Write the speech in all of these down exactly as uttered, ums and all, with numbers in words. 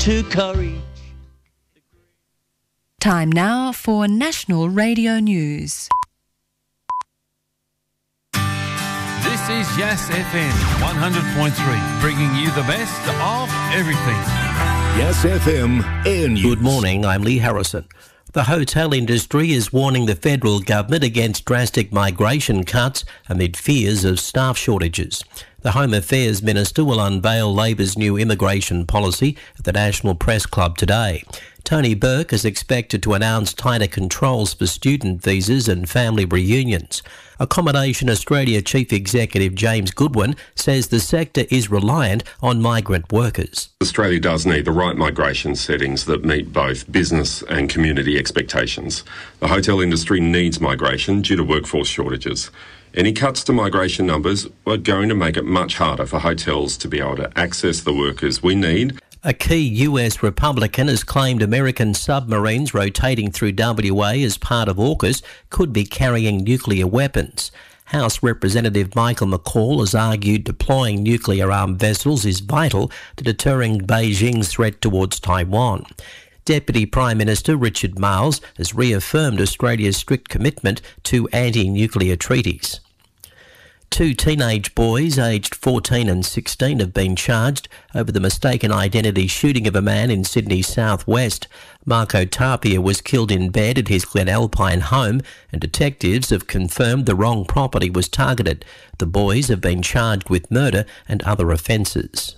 to courage. Time now for National Radio News. This is Yas F M one hundred point three, bringing you the best of everything. Yas F M Air News. Good morning, I'm Lee Harrison. The hotel industry is warning the federal government against drastic migration cuts amid fears of staff shortages. The Home Affairs Minister will unveil Labor's new immigration policy at the National Press Club today. Tony Burke is expected to announce tighter controls for student visas and family reunions. Accommodation Australia Chief Executive James Goodwin says the sector is reliant on migrant workers. Australia does need the right migration settings that meet both business and community expectations. The hotel industry needs migration due to workforce shortages. Any cuts to migration numbers are going to make it much harder for hotels to be able to access the workers we need. A key U S Republican has claimed American submarines rotating through W A as part of AUKUS could be carrying nuclear weapons. House Representative Michael McCall has argued deploying nuclear-armed vessels is vital to deterring Beijing's threat towards Taiwan. Deputy Prime Minister Richard Marles has reaffirmed Australia's strict commitment to anti-nuclear treaties. Two teenage boys aged fourteen and sixteen have been charged over the mistaken identity shooting of a man in Sydney's southwest. Marco Tapia was killed in bed at his Glenalpine home, and detectives have confirmed the wrong property was targeted. The boys have been charged with murder and other offences.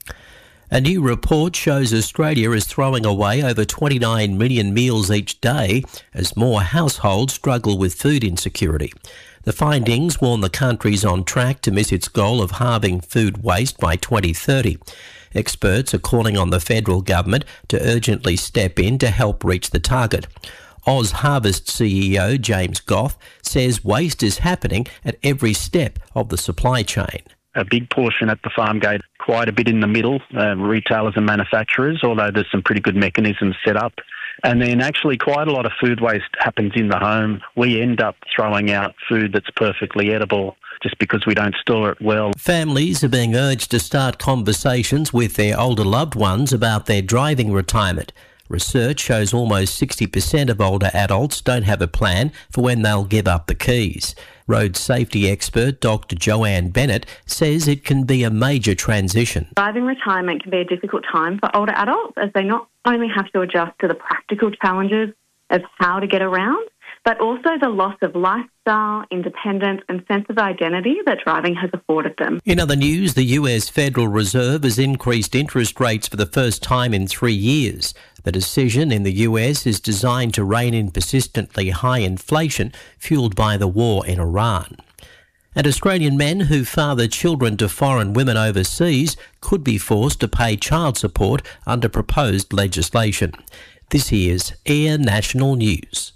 A new report shows Australia is throwing away over twenty-nine million meals each day as more households struggle with food insecurity. The findings warn the country's on track to miss its goal of halving food waste by twenty thirty. Experts are calling on the federal government to urgently step in to help reach the target. Oz Harvest C E O James Goff says waste is happening at every step of the supply chain. A big portion at the farm gate, quite a bit in the middle, uh, retailers and manufacturers, although there's some pretty good mechanisms set up. And then actually quite a lot of food waste happens in the home. We end up throwing out food that's perfectly edible just because we don't store it well. Families are being urged to start conversations with their older loved ones about their driving retirement. Research shows almost sixty percent of older adults don't have a plan for when they'll give up the keys. Road safety expert Doctor Joanne Bennett says it can be a major transition. Driving retirement can be a difficult time for older adults as they not only have to adjust to the practical challenges of how to get around, but also the loss of lifestyle, independence and sense of identity that driving has afforded them. In other news, the U S Federal Reserve has increased interest rates for the first time in three years. The decision in the U S is designed to rein in persistently high inflation fuelled by the war in Iran. And Australian men who father children to foreign women overseas could be forced to pay child support under proposed legislation. This is Air National News.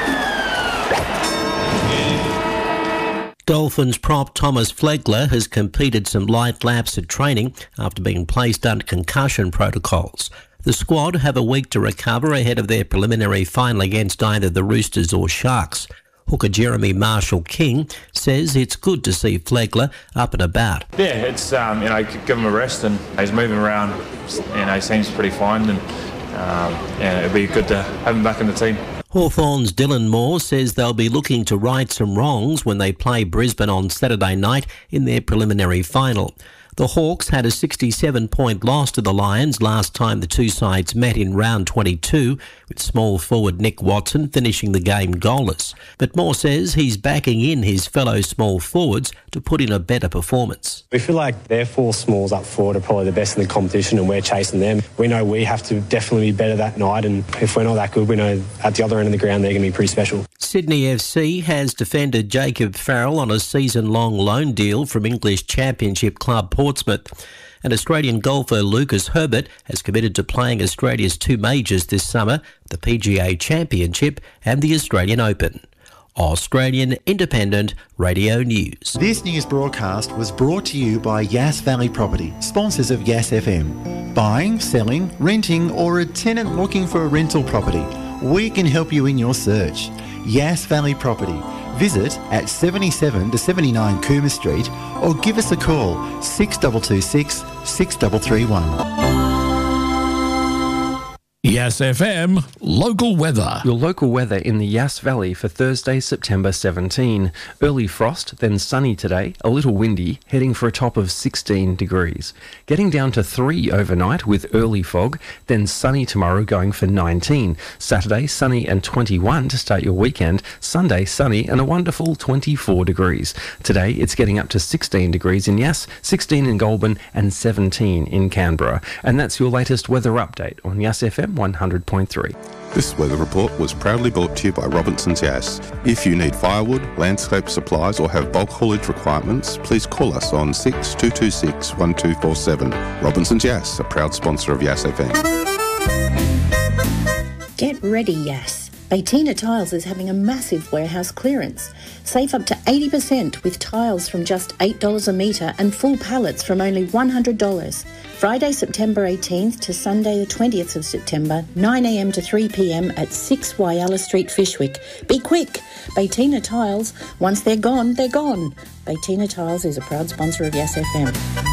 Dolphins prop Thomas Flegler has completed some light laps at training after being placed under concussion protocols. The squad have a week to recover ahead of their preliminary final against either the Roosters or Sharks. Hooker Jeremy Marshall-King says it's good to see Flegler up and about. Yeah, it's, um, you know, give him a rest and he's moving around, you know, he seems pretty fine and, um, yeah, it'd be good to have him back in the team. Hawthorn's Dylan Moore says they'll be looking to right some wrongs when they play Brisbane on Saturday night in their preliminary final. The Hawks had a sixty-seven point loss to the Lions last time the two sides met in round twenty-two, with small forward Nick Watson finishing the game goalless. But Moore says he's backing in his fellow small forwards to put in a better performance. We feel like their four smalls up forward are probably the best in the competition and we're chasing them. We know we have to definitely be better that night, and if we're not that good, we know at the other end of the ground they're going to be pretty special. Sydney F C has defended Jacob Farrell on a season-long loan deal from English Championship club Portsmouth. And Australian golfer Lucas Herbert has committed to playing Australia's two majors this summer, the P G A Championship and the Australian Open. Australian Independent Radio News. This news broadcast was brought to you by Yass Valley Property, sponsors of Yass F M. Buying, selling, renting or a tenant looking for a rental property, we can help you in your search. Yass Valley Property. Visit at seventy-seven to seventy-nine Coomer Street or give us a call six two two six, six three three one. Yes F M local weather. Your local weather in the Yass Valley for Thursday, September seventeenth. Early frost, then sunny today, a little windy, heading for a top of sixteen degrees. Getting down to three overnight with early fog, then sunny tomorrow going for nineteen. Saturday, sunny and twenty-one to start your weekend. Sunday, sunny and a wonderful twenty-four degrees. Today, it's getting up to sixteen degrees in Yass, sixteen in Goulburn and seventeen in Canberra. And that's your latest weather update on Yass F M one hundred point three. This weather report was proudly brought to you by Robinson's Yass. If you need firewood, landscape supplies or have bulk haulage requirements, please call us on six two two six, one two four seven. Robinson's Yass, a proud sponsor of Yass F M. Get ready, Yass. Baytina Tiles is having a massive warehouse clearance. Save up to eighty percent with tiles from just eight dollars a metre and full pallets from only one hundred dollars. Friday, September eighteenth to Sunday the twentieth of September, nine a m to three p m at six Wyalla Street, Fyshwick. Be quick! Baytina Tiles, once they're gone, they're gone. Baytina Tiles is a proud sponsor of Yass F M.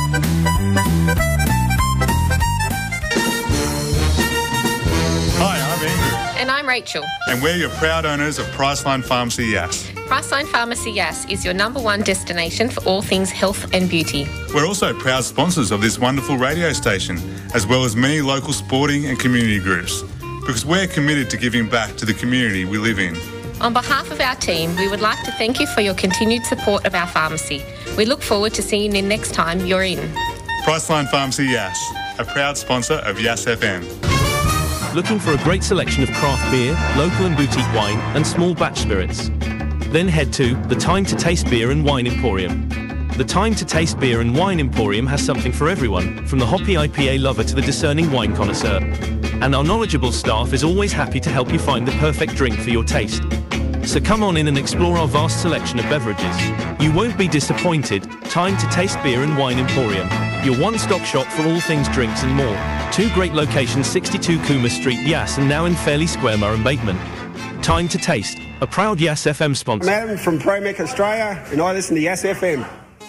Hi, I'm Andrew. And I'm Rachel. And we're your proud owners of Priceline Pharmacy Yass. Priceline Pharmacy Yass is your number one destination for all things health and beauty. We're also proud sponsors of this wonderful radio station, as well as many local sporting and community groups, because we're committed to giving back to the community we live in. On behalf of our team, we would like to thank you for your continued support of our pharmacy. We look forward to seeing you next time you're in. Priceline Pharmacy Yass, a proud sponsor of Yass F M. Looking for a great selection of craft beer, local and boutique wine and small batch spirits? Then head to the Time to Taste Beer and Wine Emporium. The Time to Taste Beer and Wine Emporium has something for everyone, from the hoppy I P A lover to the discerning wine connoisseur. And our knowledgeable staff is always happy to help you find the perfect drink for your taste. So come on in and explore our vast selection of beverages. You won't be disappointed. Time to Taste Beer and Wine Emporium, your one-stop shop for all things drinks and more. Two great locations, sixty-two Coomer Street, Yass, and now in Fairley Square, Murray Bateman. Time to Taste, a proud Yass F M sponsor. I'm Adam from ProMech Australia, and I listen to Yass F M.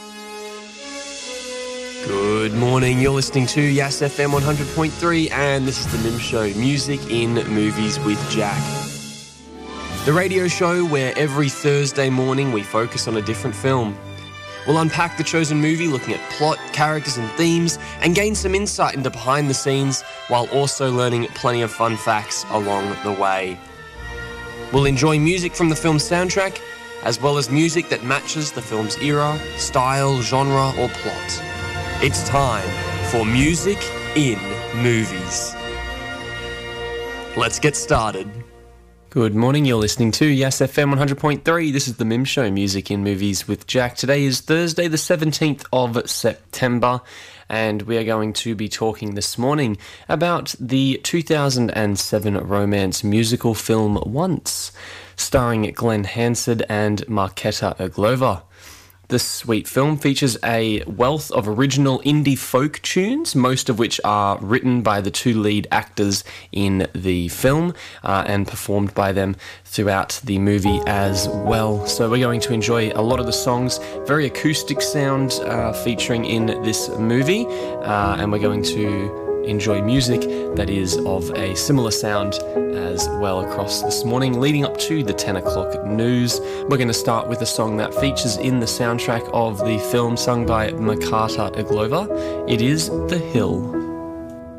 Good morning, you're listening to Yass F M one hundred point three, and this is the Mim Show, music in movies with Jack. The radio show where every Thursday morning we focus on a different film. We'll unpack the chosen movie, looking at plot, characters and themes, and gain some insight into behind the scenes, while also learning plenty of fun facts along the way. We'll enjoy music from the film's soundtrack, as well as music that matches the film's era, style, genre, or plot. It's time for Music in Movies. Let's get started. Good morning, you're listening to Yass F M one hundred point three. This is the Mim Show, music in movies with Jack. Today is Thursday the seventeenth of September, and we are going to be talking this morning about the two thousand seven romance musical film Once, starring Glenn Hansard and Marketa Irglova. This sweet film features a wealth of original indie folk tunes, most of which are written by the two lead actors in the film uh, and performed by them throughout the movie as well. So we're going to enjoy a lot of the songs, very acoustic sound uh, featuring in this movie, uh, and we're going to enjoy music that is of a similar sound as well across this morning, leading up to the ten o'clock news. We're going to start with a song that features in the soundtrack of the film, sung by Marketa Irglova. It is The Hill.